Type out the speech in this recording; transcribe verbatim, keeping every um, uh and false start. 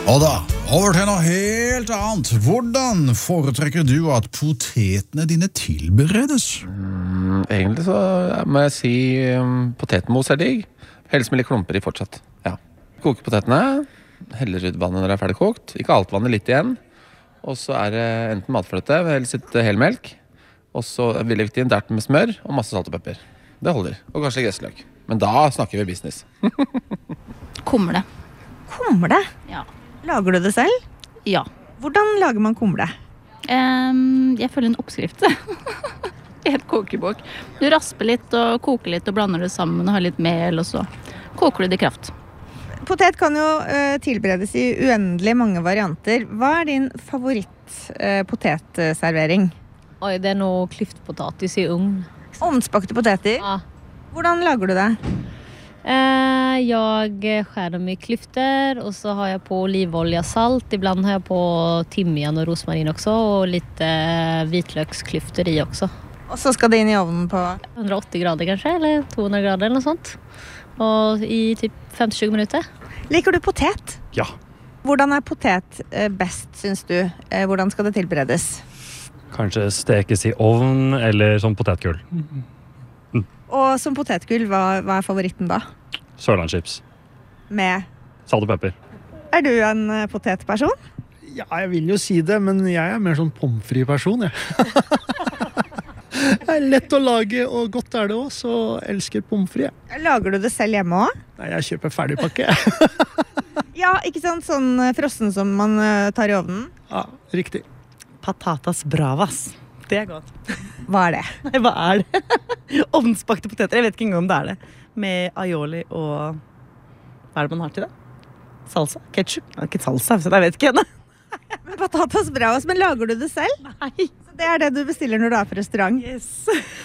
Og da, over til noe helt annet. Hvordan foretrekker du at potetene dine tilberedes? Mm, egentlig så må jeg si um, potetmos er digg. Helst med litt klumper i fortsatt. Ja. Koker potetene, heller ut vannet når det er ferdig kokt. Ikke alt vannet, litt igjen. Og så er det enten matfløte, eller sitt helmelk. Og så vil jeg viktig en dert med smør og masse salt og pepper. Det holder. Og kanskje litt gressløk. Men da snakker vi business. Kumle. Kumle? Ja. Lager du det selv? Ja. Hvordan lager man kumle? Um, jeg følger en oppskrift. I et kokebok. Du rasper litt og koker litt og blander det sammen og har litt mel, og så koker du det i kraft. Potet kan jo uh, tilberedes i uendelig mange varianter. Hva er din favoritt uh, potetservering? Oj, det är nog klyftpotatis i ugn. Ovnsbakte poteter? Ja. Hvordan lager du det? Eh, jag skär dem i klyftor och så har jag på olivolja, salt. Ibland har jag på timjan och rosmarin också och lite eh, vitlöksklyftor i också. Og så skal det inn i ovnen på? hundraåttio grader kanske, eller tvåhundra grader eller något sånt. Och i typ femtio till tjugo minuter. Liker du potet? Ja. Hvordan er potet eh, best, synes du? Eh, hvordan skal det tilberedes? Kanskje stekes i ovn eller som potetgull. Og som potetgull, hva, hva er favoritten da? Sørlandschips. Med? Salt og pepper. Er du en eh, potetperson? Ja, jeg vil jo si det, men jeg er mer sånn pommes frites-person, jeg. Det er lett å lage, og godt er det også, så elsker pommes frites. Lager du det selv hjemme også? Nei, jeg kjøper ferdigpakke. Ja, ikke sant? Sånn eh, frossen som man eh, tar i ovnen. Ja, riktig. Patatas bravas. Det er godt. Hva er det? Nei, hva er det? Ovnsbakte poteter, jeg vet ikke engang om det er det. Med aioli og... Hva er det man har til det? Salsa? Ketchup? Ja, ikke salsa, så jeg vet ikke henne. Men patatas bravas, men lager du det selv? Nei. Så det er det du bestiller når du er på restaurant? Yes.